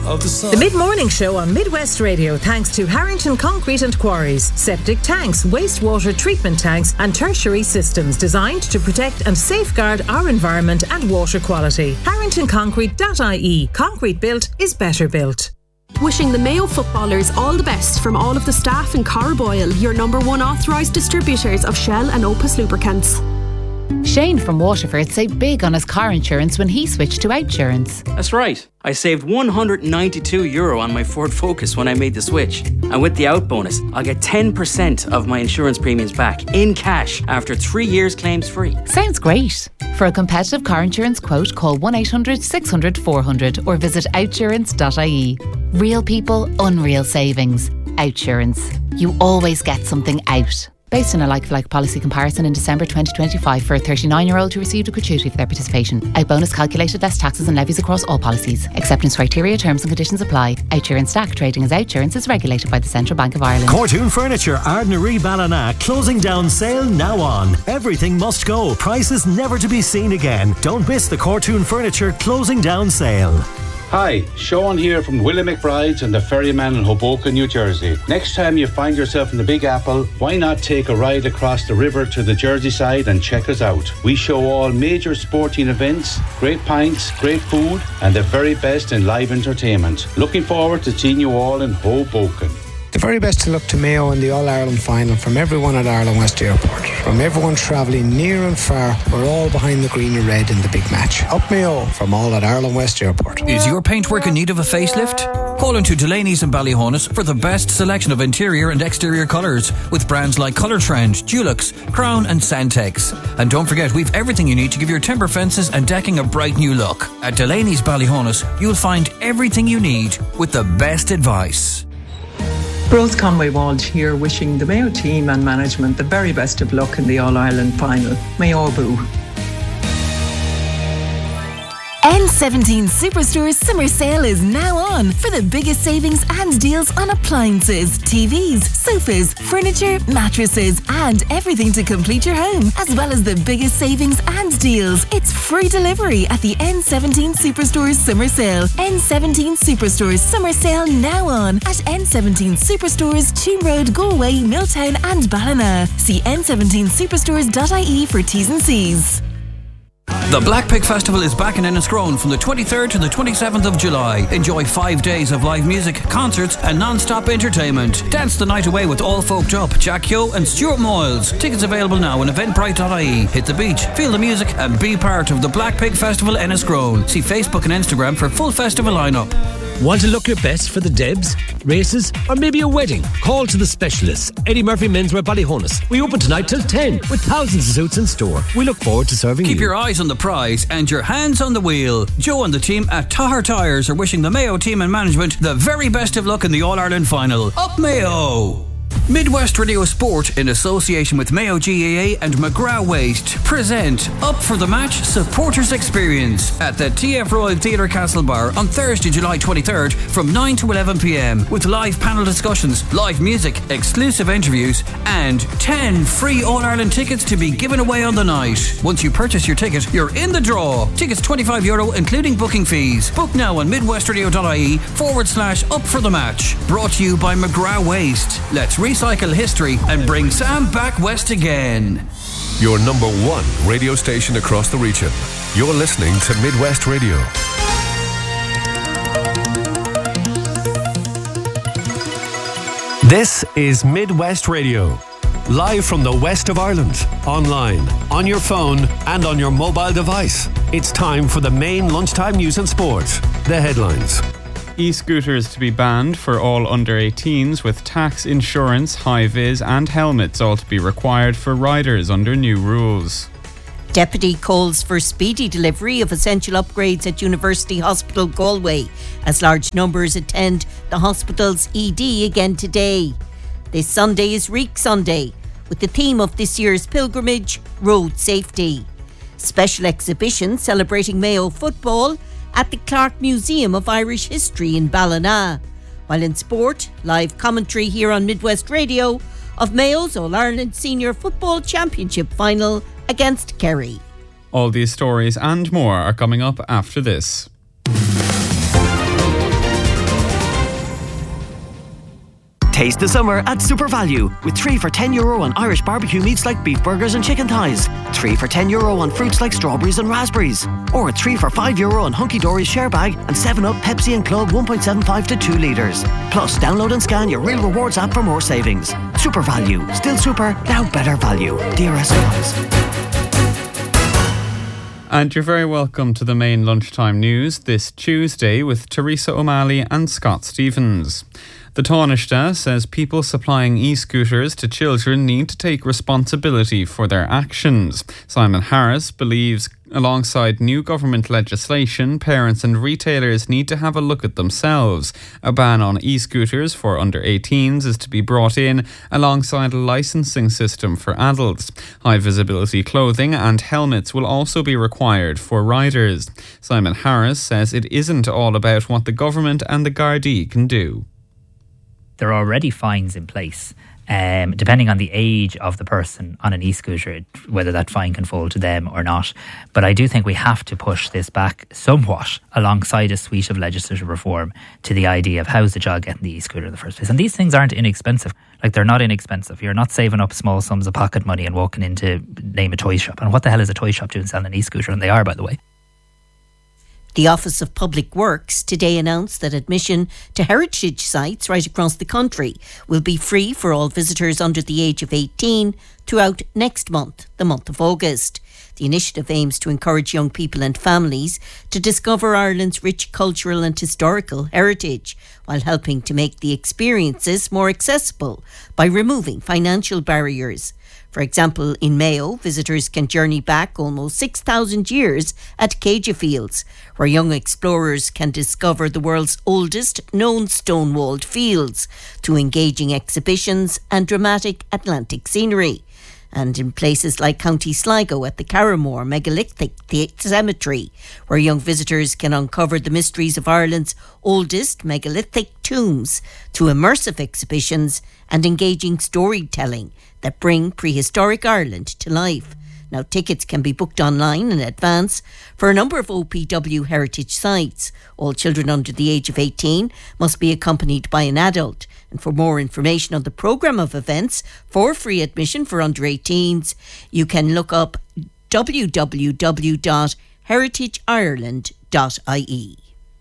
of the sun. The mid-morning show on Midwest Radio, thanks to Harrington Concrete and Quarries. Septic tanks, wastewater treatment tanks and tertiary systems designed to protect and safeguard our environment and water quality. HarringtonConcrete.ie. Concrete built is better built. Wishing the Mayo footballers all the best from all of the staff in Carboyle, your number one authorised distributors of Shell and Opus lubricants. Shane from Waterford saved big on his car insurance when he switched to Outsurance. That's right. I saved €192 on my Ford Focus when I made the switch. And with the out bonus, I'll get 10% of my insurance premiums back in cash after 3 years claims free. Sounds great. For a competitive car insurance quote, call 1800 600 400 or visit outsurance.ie. Real people, unreal savings. Outsurance. You always get something out. Based on a like-for-like policy comparison in December 2025 for a 39-year-old who received a gratuity for their participation. Out bonus calculated less taxes and levies across all policies. Acceptance criteria, terms and conditions apply. Outsurance Stack trading as Outsurance is regulated by the Central Bank of Ireland. Cortoon Furniture, Ardnaree Ballina, closing down sale now on. Everything must go. Prices never to be seen again. Don't miss the Cortoon Furniture closing down sale. Hi, Sean here from Willie McBride's and the Ferryman in Hoboken, New Jersey. Next time you find yourself in the Big Apple, why not take a ride across the river to the Jersey side and check us out? We show all major sporting events, great pints, great food, and the very best in live entertainment. Looking forward to seeing you all in Hoboken. The very best of luck to Mayo in the All-Ireland final from everyone at Ireland West Airport. From everyone travelling near and far, we're all behind the green and red in the big match. Up Mayo from all at Ireland West Airport. Is your paintwork in need of a facelift? Call into Delaney's in Ballyhonus for the best selection of interior and exterior colours with brands like Colour Trend, Dulux, Crown and Santex. And don't forget, we've everything you need to give your timber fences and decking a bright new look. At Delaney's Ballyhonus, you'll find everything you need with the best advice. Rose Conway Walsh here, wishing the Mayo team and management the very best of luck in the All-Ireland final. Mayo Boo. N17 Superstore's summer sale is now on for the biggest savings and deals on appliances, TVs, sofas, furniture, mattresses and everything to complete your home, as well as the biggest savings and deals. It's free delivery at the N17 Superstore's summer sale. N17 Superstore's summer sale now on at N17 Superstores, Cheam Road, Galway, Milltown and Ballina. See n17superstores.ie for T's and C's. The Black Pig Festival is back in Enniscrone from the 23rd to the 27th of July. Enjoy 5 days of live music, concerts and non-stop entertainment. Dance the night away with All Folked Up, Jack Yo and Stuart Moyles. Tickets available now on eventbrite.ie. Hit the beach, feel the music and be part of the Black Pig Festival Enniscrone. See Facebook and Instagram for full festival lineup. Want to look your best for the Debs, races, or maybe a wedding? Call to the specialists. Eddie Murphy Menswear Ballyhonus. We open tonight till 10 with thousands of suits in store. We look forward to serving you. Keep your eyes on the prize and your hands on the wheel. Joe and the team at Tahar Tyres are wishing the Mayo team and management the very best of luck in the All-Ireland final. Up Mayo! Midwest Radio Sport, in association with Mayo GAA and McGrath Waste, present Up for the Match Supporters Experience at the TF Royal Theatre Castlebar on Thursday, July 23rd from 9 to 11 p.m. with live panel discussions, live music, exclusive interviews and 10 free All-Ireland tickets to be given away on the night. Once you purchase your ticket, you're in the draw. Tickets €25 including booking fees. Book now on midwestradio.ie/Up for the Match. Brought to you by McGrath Waste. Let's recycle history and bring Sam back west again. Your number one radio station across the region. You're listening to Midwest Radio. This is Midwest Radio. Live from the west of Ireland. Online, on your phone and on your mobile device. It's time for the main lunchtime news and sport. The headlines. E-scooters to be banned for all under 18s, with tax, insurance, high-vis and helmets all to be required for riders under new rules. Deputy calls for speedy delivery of essential upgrades at University Hospital Galway as large numbers attend the hospital's ED again today. This Sunday is Reek Sunday, with the theme of this year's pilgrimage, Road Safety. Special exhibition celebrating Mayo football at the Clark Museum of Irish History in Ballina. While in sport, live commentary here on Midwest Radio of Mayo's All-Ireland Senior Football Championship final against Kerry. All these stories and more are coming up after this. Taste the summer at Super Value with 3 for €10 on Irish barbecue meats like beef burgers and chicken thighs, 3 for €10 on fruits like strawberries and raspberries, or 3 for €5 on Hunky Dory's share bag and 7-Up, Pepsi and Club 1.75 to 2 litres. Plus, download and scan your Real Rewards app for more savings. Super Value. Still super, now better value. DRS applies. And you're very welcome to the main lunchtime news this Tuesday with Teresa O'Malley and Scott Stevens. The Taoiseach says people supplying e-scooters to children need to take responsibility for their actions. Simon Harris believes alongside new government legislation, parents and retailers need to have a look at themselves. A ban on e-scooters for under 18s is to be brought in alongside a licensing system for adults. High visibility clothing and helmets will also be required for riders. Simon Harris says it isn't all about what the government and the Gardaí can do. There are already fines in place, depending on the age of the person on an e-scooter, whether that fine can fall to them or not. But I do think we have to push this back somewhat alongside a suite of legislative reform to the idea of how's the child getting the e-scooter in the first place. And these things aren't inexpensive. Like, they're not inexpensive. You're not saving up small sums of pocket money and walking into, name a toy shop. And what the hell is a toy shop doing selling an e-scooter? And they are, by the way. The Office of Public Works today announced that admission to heritage sites right across the country will be free for all visitors under the age of 18 throughout next month, the month of August. The initiative aims to encourage young people and families to discover Ireland's rich cultural and historical heritage, while helping to make the experiences more accessible by removing financial barriers. For example, in Mayo, visitors can journey back almost 6,000 years at Cagefields, where young explorers can discover the world's oldest known stone-walled fields through engaging exhibitions and dramatic Atlantic scenery. And in places like County Sligo at the Carramore Megalithic Cemetery, where young visitors can uncover the mysteries of Ireland's oldest megalithic tombs through immersive exhibitions and engaging storytelling that bring prehistoric Ireland to life. Now, tickets can be booked online in advance for a number of OPW heritage sites. All children under the age of 18 must be accompanied by an adult. And for more information on the programme of events for free admission for under 18s, you can look up www.heritageireland.ie.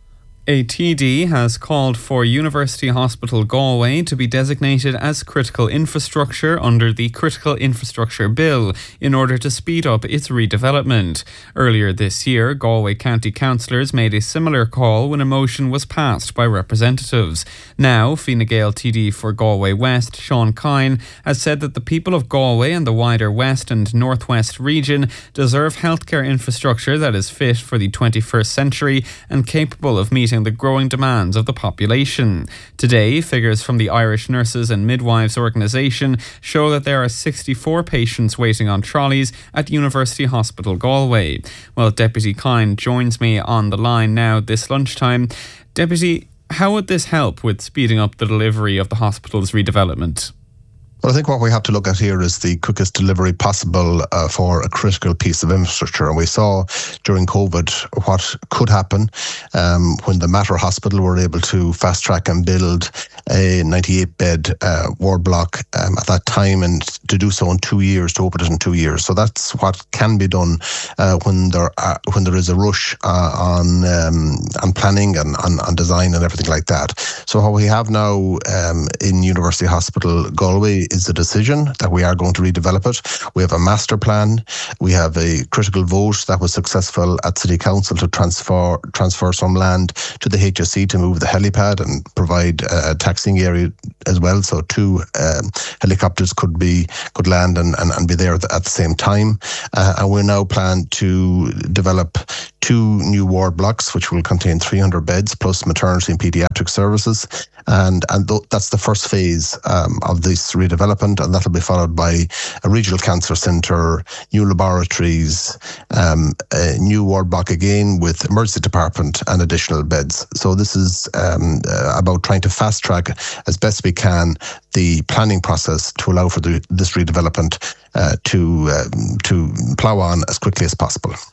A TD has called for University Hospital Galway to be designated as critical infrastructure under the Critical Infrastructure Bill in order to speed up its redevelopment. Earlier this year, Galway County councillors made a similar call when a motion was passed by representatives. Now, Fine Gael TD for Galway West, Sean Kine, has said that the people of Galway and the wider West and North West region deserve healthcare infrastructure that is fit for the 21st century and capable of meeting the growing demands of the population. Today, figures from the Irish Nurses and Midwives organisation show that there are 64 patients waiting on trolleys at University Hospital Galway. Well, Deputy Kine joins me on the line now this lunchtime. Deputy, how would this help with speeding up the delivery of the hospital's redevelopment? Well, I think what we have to look at here is the quickest delivery possible for a critical piece of infrastructure. And we saw during COVID what could happen when the Mater Hospital were able to fast track and build a 98-bed ward block at that time, and to do so in 2 years, to open it in 2 years. So that's what can be done when there is a rush on planning and on design and everything like that. So what we have now in University Hospital Galway is the decision that we are going to redevelop it. We have a master plan. We have a critical vote that was successful at City Council to transfer some land to the HSE to move the helipad and provide a taxiing area as well. So 2 helicopters could land and be there at the same time. And we now plan to develop 2 new ward blocks, which will contain 300 beds plus maternity and paediatric services. And that's the first phase of this redevelopment, and that'll be followed by a regional cancer centre, new laboratories, a new ward block again with emergency department and additional beds. So this is about trying to fast track as best we can the planning process to allow for this redevelopment to plough on as quickly as possible.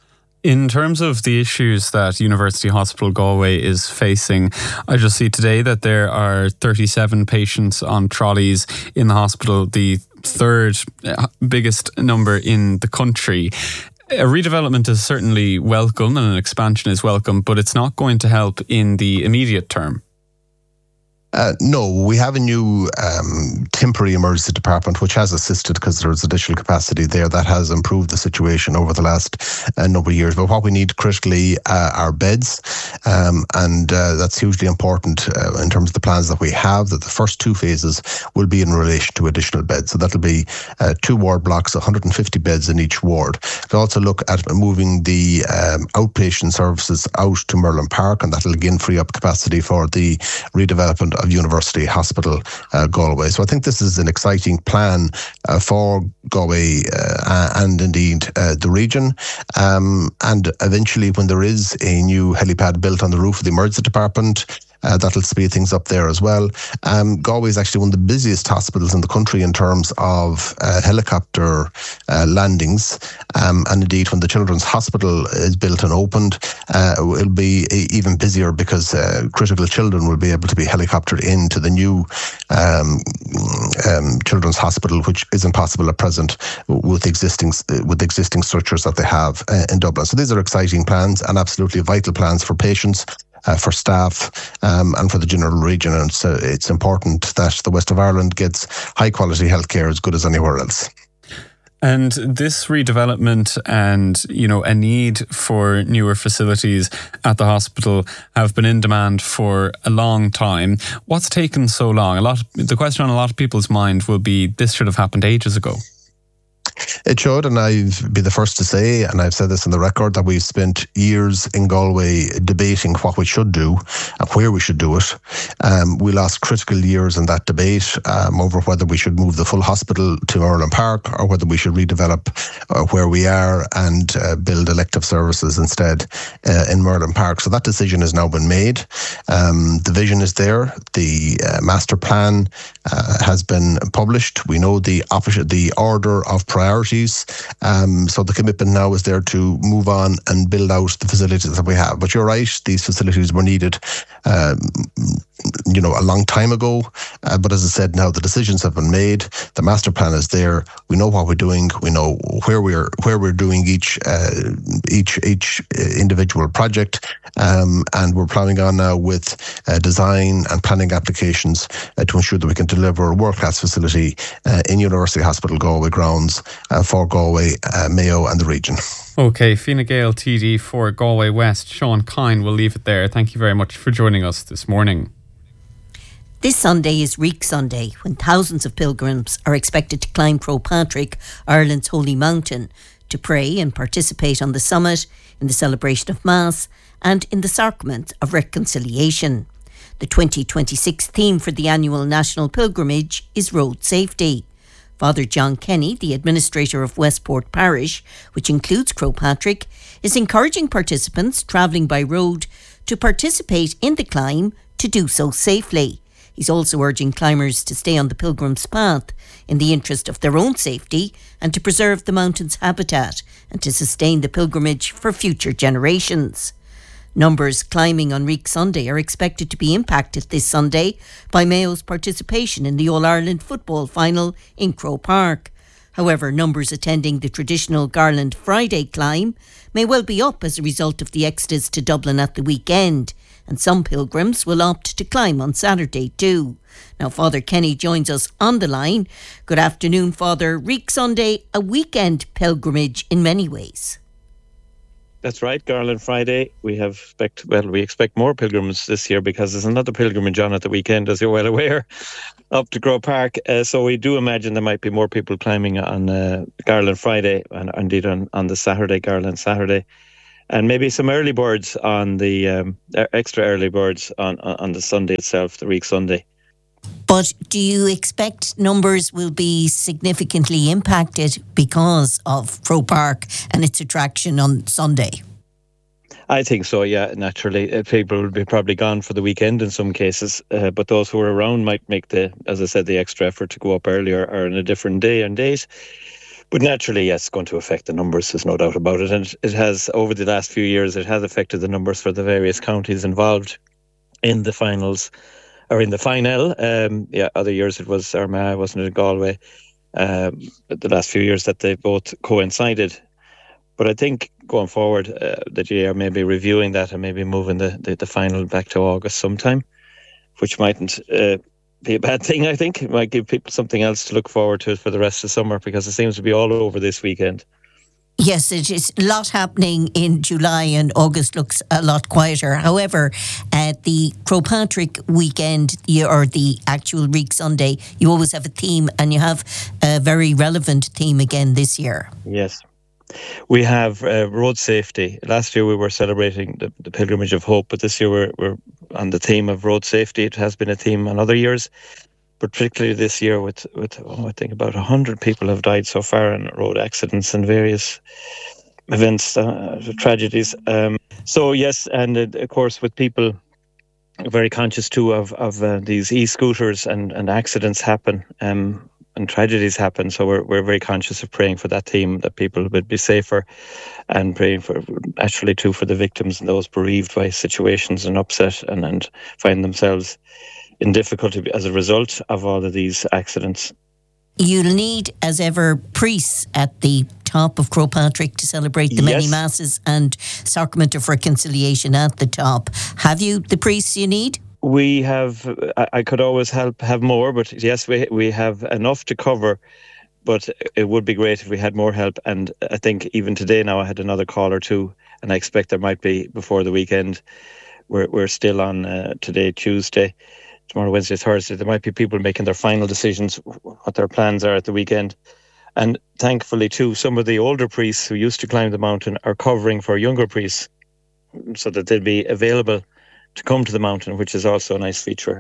In terms of the issues that University Hospital Galway is facing, I just see today that there are 37 patients on trolleys in the hospital, the third biggest number in the country. A redevelopment is certainly welcome and an expansion is welcome, but it's not going to help in the immediate term. No, we have a new temporary emergency department which has assisted because there's additional capacity there that has improved the situation over the last number of years. But what we need critically are beds, and that's hugely important in terms of the plans that we have, that the first two phases will be in relation to additional beds. So that'll be 2 ward blocks, 150 beds in each ward. We'll also look at moving the outpatient services out to Merlin Park, and that'll again free up capacity for the redevelopment of University Hospital Galway. So I think this is an exciting plan for Galway and indeed the region. And eventually, when there is a new helipad built on the roof of the emergency department, that'll speed things up there as well. Galway is actually one of the busiest hospitals in the country in terms of helicopter landings. And indeed, when the Children's Hospital is built and opened, it'll be even busier because critical children will be able to be helicoptered into the new Children's Hospital, which isn't possible at present with existing structures that they have in Dublin. So these are exciting plans and absolutely vital plans for patients, for staff, and for the general region. And so it's important that the West of Ireland gets high quality healthcare as good as anywhere else. And this redevelopment and, a need for newer facilities at the hospital have been in demand for a long time. What's taken so long? The question on a lot of people's mind will be, this should have happened ages ago. It should, and I've been the first to say, and I've said this on the record, that we've spent years in Galway debating what we should do and where we should do it. We lost critical years in that debate over whether we should move the full hospital to Merlin Park or whether we should redevelop where we are and build elective services instead in Merlin Park. So that decision has now been made. The vision is there. The master plan has been published. We know the order of priorities. So the commitment now is there to move on and build out the facilities that we have. But you're right, these facilities were needed a long time ago. But as I said, now the decisions have been made. The master plan is there. We know what we're doing. We know where we're doing each individual project, and we're planning on now with design and planning applications to ensure that we can deliver a world-class facility in University Hospital Galway grounds for Galway, Mayo and the region. Okay, Fine Gael TD for Galway West, Sean Kine, we'll leave it there. Thank you very much for joining us this morning. This Sunday is Reek Sunday, when thousands of pilgrims are expected to climb Croagh Patrick, Ireland's holy mountain, to pray and participate on the summit, in the celebration of Mass and in the sacrament of reconciliation. The 2026 theme for the annual national pilgrimage is road safety. Father John Kenny, the administrator of Westport Parish, which includes Croagh Patrick, is encouraging participants travelling by road to participate in the climb to do so safely. He's also urging climbers to stay on the pilgrim's path in the interest of their own safety and to preserve the mountain's habitat and to sustain the pilgrimage for future generations. Numbers climbing on Reek Sunday are expected to be impacted this Sunday by Mayo's participation in the All-Ireland football final in Croagh Park. However, numbers attending the traditional Garland Friday climb may well be up as a result of the exodus to Dublin at the weekend, and some pilgrims will opt to climb on Saturday too. Now, Father Kenny joins us on the line. Good afternoon, Father. Reek Sunday, a weekend pilgrimage in many ways. That's right, Garland Friday. We expect more pilgrims this year because there's another pilgrimage on at the weekend, as you're well aware, up to Croagh Park. So we do imagine there might be more people climbing on Garland Friday and indeed on the Saturday, Garland Saturday. And maybe some early birds on the extra early birds on the Sunday itself, the Reek Sunday. But do you expect numbers will be significantly impacted because of Croagh Park and its attraction on Sunday? I think so, yeah, naturally. People will be probably gone for the weekend in some cases, but those who are around might make the extra effort to go up earlier or on a different day and days. But naturally, yes, it's going to affect the numbers, there's no doubt about it. And it has, over the last few years, it has affected the numbers for the various counties involved in the finals, or in the final. Other years it was Armagh, wasn't it, Galway? The last few years that they both coincided. But I think going forward, the GAA may be reviewing that and maybe moving the final back to August sometime, which mightn't be a bad thing, I think. It might give people something else to look forward to for the rest of summer, because it seems to be all over this weekend. Yes, it is a lot happening in July, and August looks a lot quieter. However, at the Crowpatrick weekend, or the actual Reek Sunday, you always have a theme, and you have a very relevant theme again this year. Yes. We have road safety. Last year we were celebrating the Pilgrimage of Hope, but this year we're on the theme of road safety. It has been a theme on other years, but particularly this year with I think about 100 people have died so far in road accidents and various events, tragedies. So yes, and of course with people very conscious too of these e-scooters and accidents happen. And tragedies happen, so we're very conscious of praying for that theme, that people would be safer, and praying for, actually too, for the victims and those bereaved by situations and upset and find themselves in difficulty as a result of all of these accidents. You'll need, as ever, priests at the top of Crowpatrick to celebrate the many masses and Sacrament of Reconciliation at the top. Have you the priests you need? We have, I could always have more, but yes, we have enough to cover, but it would be great if we had more help. And I think even today now I had another call or two, and I expect there might be before the weekend. We're still on today, Tuesday, tomorrow, Wednesday, Thursday. There might be people making their final decisions, what their plans are at the weekend. And thankfully too, some of the older priests who used to climb the mountain are covering for younger priests so that they'll be available to come to the mountain, which is also a nice feature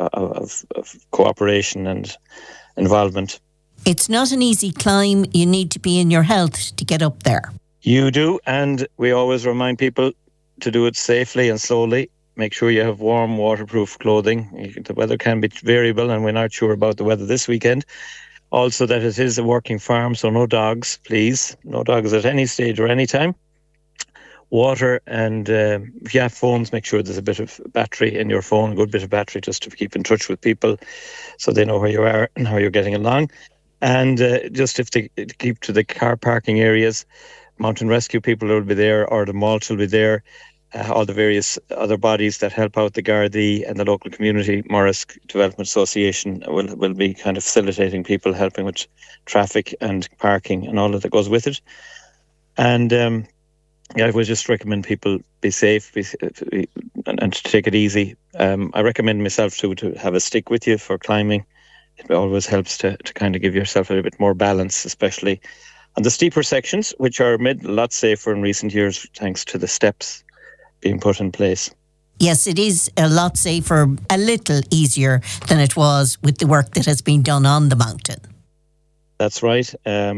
of cooperation and involvement. It's not an easy climb. You need to be in your health to get up there. You do, and we always remind people to do it safely and slowly. Make sure you have warm, waterproof clothing. The weather can be variable, and we're not sure about the weather this weekend. Also, that it is a working farm, so no dogs, please. No dogs at any stage or any time. Water, and if you have phones, make sure there's a bit of battery in your phone, a good bit of battery, just to keep in touch with people so they know where you are and how you're getting along. And just if they keep to the car parking areas, mountain rescue people will be there, or the mulch will be there. All the various other bodies that help out the Gardaí and the local community, Morris Development Association, will be kind of facilitating people, helping with traffic and parking and all that goes with it. And I would just recommend people be safe and to take it easy. I recommend myself to have a stick with you for climbing. It always helps to kind of give yourself a little bit more balance, especially on the steeper sections, which are made a lot safer in recent years thanks to the steps being put in place. Yes, it is a lot safer, a little easier than it was with the work that has been done on the mountain. That's right.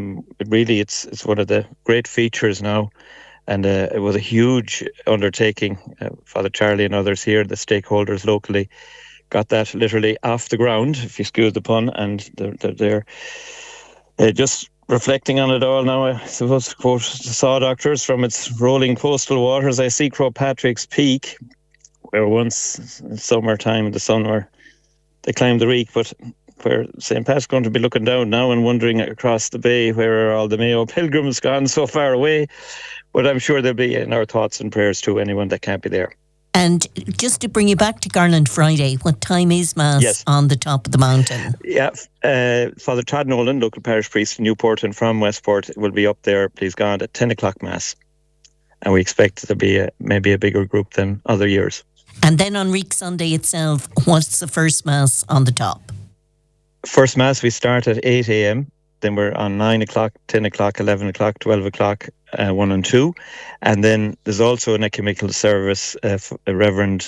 It's one of the great features now. And it was a huge undertaking. Father Charlie and others here, the stakeholders locally, got that literally off the ground, if you excuse the pun, and they're just reflecting on it all now. I suppose to quote the Saw Doctors, from its rolling coastal waters, I see Crowpatrick's peak, where once in summertime in the sun where they climbed the Reek, but where St. Pat's going to be looking down now and wondering across the bay, where are all the Mayo pilgrims gone so far away? But I'm sure they'll be in our thoughts and prayers to anyone that can't be there. And just to bring you back to Garland Friday, what time is Mass on the top of the mountain? Yeah, Father Todd Nolan, local parish priest in Newport and from Westport, will be up there, please God, at 10 o'clock Mass. And we expect there'll be maybe a bigger group than other years. And then on Reek Sunday itself, what's the first Mass on the top? First Mass, we start at 8 a.m. Then we're on 9 o'clock, 10 o'clock, 11 o'clock, 12 o'clock, 1 and 2. And then there's also an ecumenical service. Reverend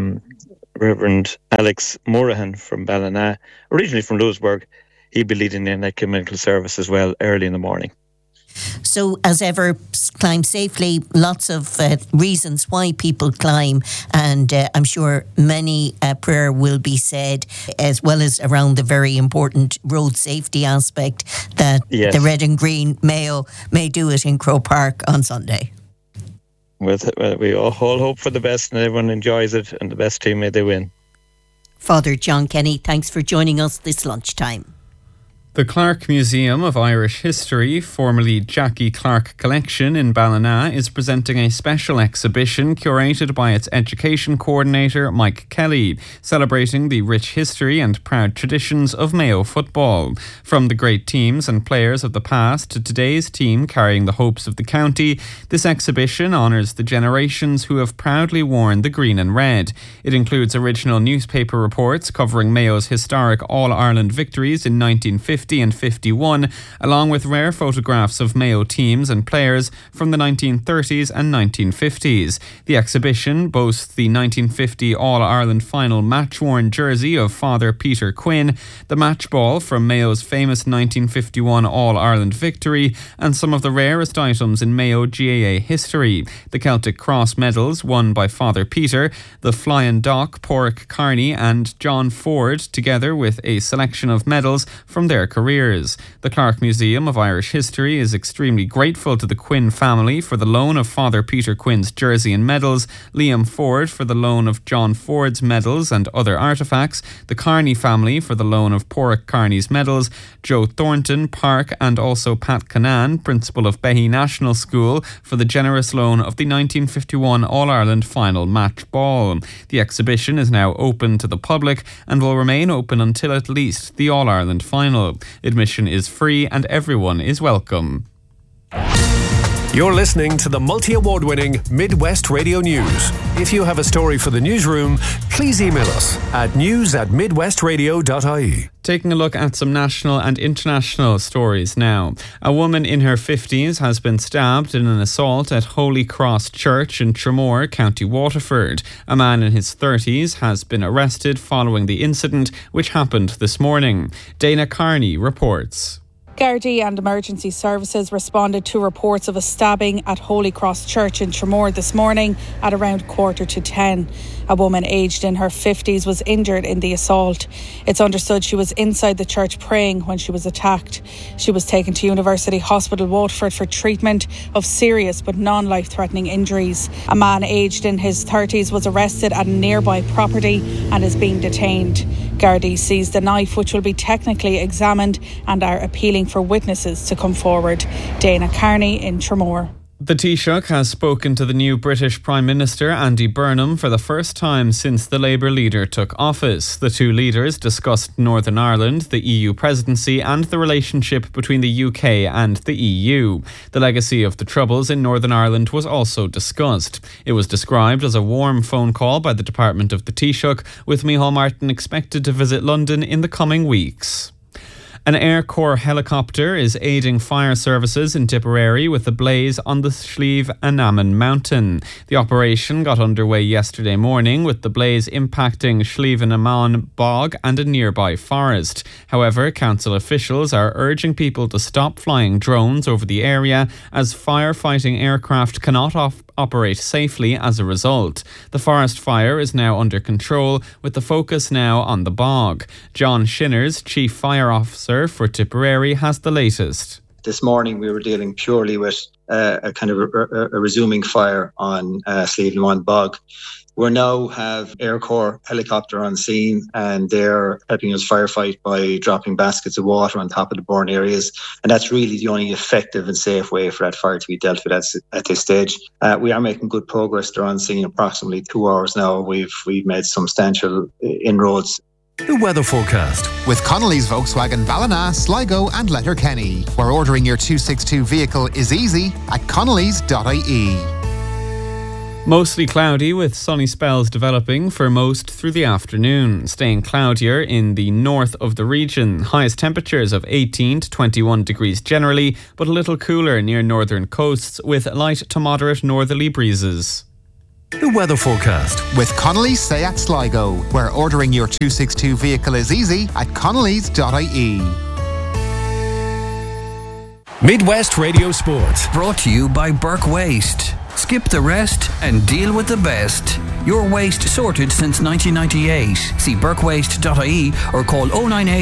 Alex Morahan from Ballina, originally from Lewisburg, he'll be leading an ecumenical service as well early in the morning. So, as ever, climb safely. Lots of reasons why people climb, and I'm sure many prayer will be said, as well as around the very important road safety aspect that the Red and Green Mayo may do it in Croke Park on Sunday. We all hope for the best, and everyone enjoys it, and the best team, may they win. Father John Kenny, thanks for joining us this lunchtime. The Clark Museum of Irish History, formerly Jackie Clark Collection in Ballina, is presenting a special exhibition curated by its education coordinator Mike Kelly, celebrating the rich history and proud traditions of Mayo football. From the great teams and players of the past to today's team carrying the hopes of the county, this exhibition honours the generations who have proudly worn the green and red. It includes original newspaper reports covering Mayo's historic All-Ireland victories in 1950 and 51, along with rare photographs of Mayo teams and players from the 1930s and 1950s. The exhibition boasts the 1950 All-Ireland final match-worn jersey of Father Peter Quinn, the match ball from Mayo's famous 1951 All-Ireland victory, and some of the rarest items in Mayo GAA history. The Celtic Cross medals won by Father Peter, the Flying Dock, Porrick Carney and John Ford, together with a selection of medals from their careers. The Clark Museum of Irish History is extremely grateful to the Quinn family for the loan of Father Peter Quinn's jersey and medals, Liam Ford for the loan of John Ford's medals and other artefacts, the Carney family for the loan of Porrick Carney's medals, Joe Thornton, Park and also Pat Canan, principal of Behy National School, for the generous loan of the 1951 All-Ireland final match ball. The exhibition is now open to the public and will remain open until at least the All-Ireland final. Admission is free and everyone is welcome. You're listening to the multi-award-winning Midwest Radio News. If you have a story for the newsroom, please email us at news@midwestradio.ie. Taking a look at some national and international stories now. A woman in her 50s has been stabbed in an assault at Holy Cross Church in Tramore, County Waterford. A man in his 30s has been arrested following the incident, which happened this morning. Dana Carney reports. Gardaí and emergency services responded to reports of a stabbing at Holy Cross Church in Tramore this morning at around 9:45. A woman aged in her 50s was injured in the assault. It's understood she was inside the church praying when she was attacked. She was taken to University Hospital Waterford for treatment of serious but non-life-threatening injuries. A man aged in his 30s was arrested at a nearby property and is being detained. Gardaí seized the knife, which will be technically examined, and are appealing for witnesses to come forward. Dana Carney in Tramore. The Taoiseach has spoken to the new British Prime Minister Andy Burnham for the first time since the Labour leader took office. The two leaders discussed Northern Ireland, the EU presidency and the relationship between the UK and the EU. The legacy of the Troubles in Northern Ireland was also discussed. It was described as a warm phone call by the Department of the Taoiseach, with Micheál Martin expected to visit London in the coming weeks. An Air Corps helicopter is aiding fire services in Tipperary with a blaze on the Slieve Annaman mountain. The operation got underway yesterday morning with the blaze impacting Slieve Annaman bog and a nearby forest. However, council officials are urging people to stop flying drones over the area as firefighting aircraft cannot operate safely as a result. The forest fire is now under control, with the focus now on the bog. John Shinners, Chief Fire Officer for Tipperary, has the latest. This morning we were dealing purely with a kind of a resuming fire on Slieve Annaman bog. We now have Air Corps helicopter on scene, and they're helping us firefight by dropping baskets of water on top of the burn areas. And that's really the only effective and safe way for that fire to be dealt with at this stage. We are making good progress. They're on scene approximately 2 hours now. We've made substantial inroads. The weather forecast. With Connolly's Volkswagen Ballina, Sligo and Letterkenny, where ordering your 262 vehicle is easy at connellys.ie. Mostly cloudy with sunny spells developing for most through the afternoon, staying cloudier in the north of the region. Highest temperatures of 18 to 21 degrees generally, but a little cooler near northern coasts with light to moderate northerly breezes. The weather forecast. With Connolly's Seat Sligo, where ordering your 262 vehicle is easy at connellys.ie. Midwest Radio Sport. Brought to you by Burke Waste. Skip the rest and deal with the best. Your waste sorted since 1998. See burkewaste.ie or call 098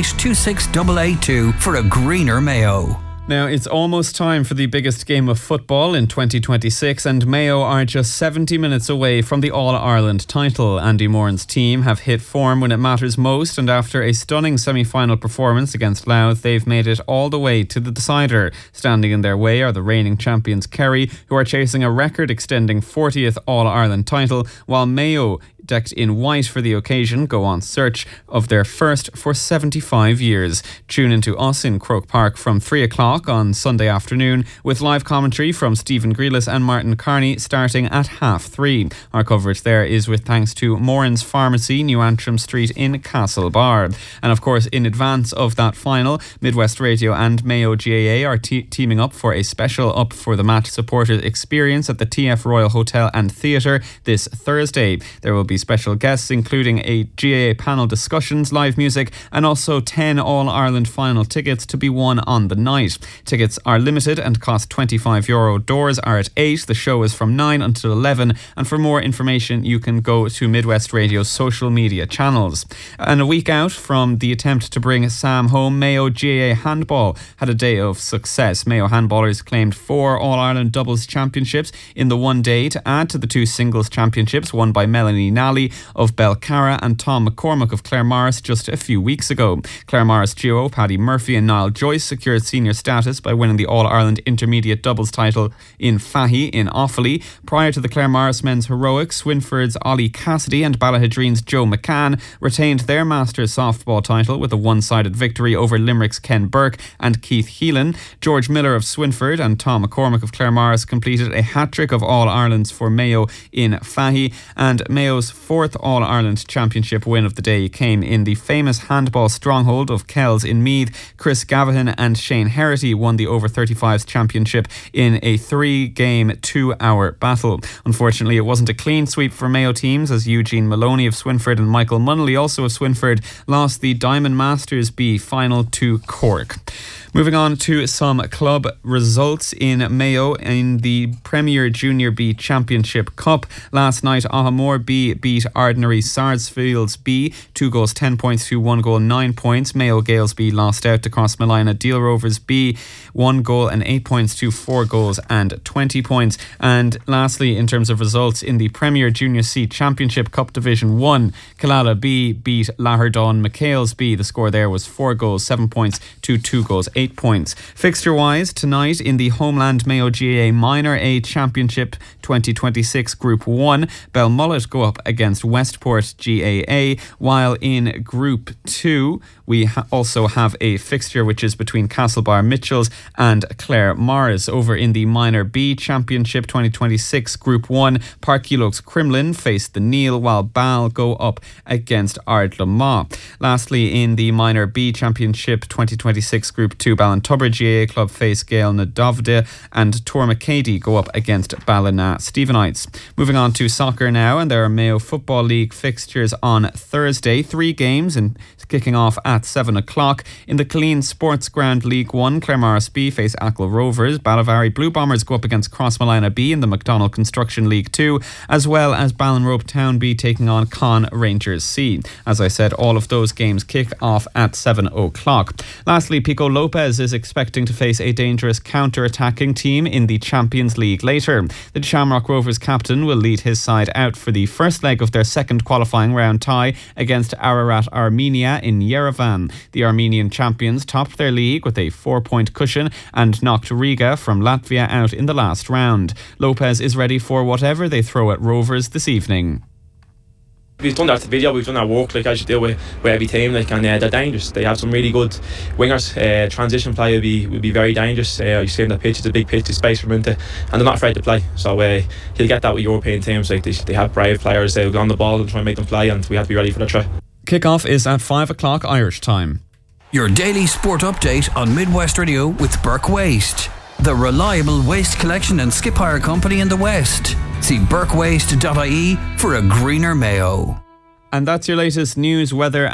26882 for a greener Mayo. Now, it's almost time for the biggest game of football in 2026, and Mayo are just 70 minutes away from the All-Ireland title. Andy Moran's team have hit form when it matters most, and after a stunning semi-final performance against Louth, they've made it all the way to the decider. Standing in their way are the reigning champions Kerry, who are chasing a record-extending 40th All-Ireland title, while Mayo, decked in white for the occasion, go on search of their first for 75 years. Tune into us in Croke Park from 3 o'clock on Sunday afternoon with live commentary from Stephen Grealis and Martin Carney starting at 3:30. Our coverage there is with thanks to Moran's Pharmacy, New Antrim Street in Castlebar. And of course, in advance of that final, Midwest Radio and Mayo GAA are teaming up for a special Up for the Match supporters experience at the TF Royal Hotel and Theatre this Thursday. There will be special guests including a GAA panel discussions, live music and also 10 All-Ireland final tickets to be won on the night. Tickets are limited and cost €25. Doors are at 8. The show is from 9 until 11, and for more information you can go to Midwest Radio's social media channels. And a week out from the attempt to bring Sam home, Mayo GAA handball had a day of success. Mayo handballers claimed 4 All-Ireland doubles championships in the one day to add to the 2 singles championships won by Melanie Nally of Belcarra and Tom McCormack of Claremorris just a few weeks ago. Claremorris duo Paddy Murphy and Niall Joyce secured senior status by winning the All-Ireland Intermediate Doubles title in Fahy in Offaly. Prior to the Claremorris men's heroics, Swinford's Ollie Cassidy and Ballahadreen's Joe McCann retained their Masters softball title with a one-sided victory over Limerick's Ken Burke and Keith Heelan. George Miller of Swinford and Tom McCormack of Claremorris completed a hat-trick of All-Irelands for Mayo in Fahy, and Mayo's 4th All-Ireland Championship win of the day came in the famous handball stronghold of Kells in Meath. Chris Gavahan and Shane Herity won the over-35s championship in a 3-game, 2-hour battle. Unfortunately, it wasn't a clean sweep for Mayo teams, as Eugene Maloney of Swinford and Michael Munnelly, also of Swinford, lost the Diamond Masters B final to Cork. Moving on to some club results in Mayo in the Premier Junior B Championship Cup. Last night, Ahamore B beat Ardnary Sarsfields B 2 goals 10 points to 1 goal 9 points. Mayo Gales B lost out to Crossmolina Deal Rovers B 1 goal and 8 points to 4 goals and 20 points. And lastly, in terms of results in the Premier Junior C Championship Cup Division 1, Killala B beat Lahardon McHale's B. The score there was 4 goals 7 points to 2 goals 8 points. Fixture-wise, tonight in the Homeland Mayo GAA Minor A Championship 2026 Group 1, Belmullet go up against Westport GAA, while in Group 2 we also have a fixture which is between Castlebar Mitchells and Claremorris. Over in the Minor B Championship 2026 Group 1, Parkylokes Crumlin face the Neil, while Bal go up against Ardlamont. Lastly, in the Minor B Championship 2026 Group 2, Ballintubber GAA Club face Gael Nadovda, and Tormacady go up against Ballina Stephenites. Moving on to soccer now, and there are Mayo Football League fixtures on Thursday. 3 games and kicking off at 7 o'clock. In the Killeen Sports Ground League 1, Claremorris B face Achill Rovers. Ballivary Blue Bombers go up against Crossmolina B in the McDonald Construction League 2, as well as Ballinrobe Town B taking on Con Rangers C. As I said, all of those games kick off at 7 o'clock. Lastly, Pico Lopez is expecting to face a dangerous counter-attacking team in the Champions League later. The Shamrock Rovers captain will lead his side out for the first leg of their second qualifying round tie against Ararat Armenia in Yerevan. The Armenian champions topped their league with a 4-point cushion and knocked Riga from Latvia out in the last round. Lopez is ready for whatever they throw at Rovers this evening. We've done that video, we've done our work like as you do with every team, like, and they're dangerous. They have some really good wingers. Transition play will be very dangerous. You see on the pitch, it's a big pitch, there's space for them to, and they're not afraid to play. So he'll get that with European teams. Like they have brave players, they'll go on the ball and try and make them play, and we have to be ready for the try. Kick-off is at 5 o'clock Irish time. Your daily sport update on Midwest Radio with Burke Waste, the reliable waste collection and skip hire company in the West. See burkewaste.ie for a greener Mayo. And that's your latest news, weather